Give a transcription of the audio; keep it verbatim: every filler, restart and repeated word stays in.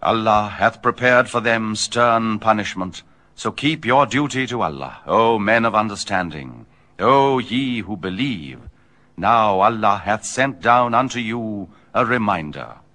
Allah hath prepared for them stern punishment. So keep your duty to Allah, O men of understanding, O ye who believe. Now Allah hath sent down unto you a reminder.